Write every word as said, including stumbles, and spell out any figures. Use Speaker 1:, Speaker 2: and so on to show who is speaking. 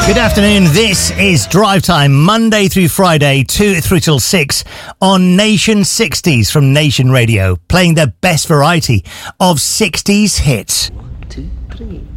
Speaker 1: Good afternoon, this is Drive Time, Monday through Friday, two through till six on Nation sixties from Nation Radio, playing the best variety of sixties hits.
Speaker 2: One, two, three.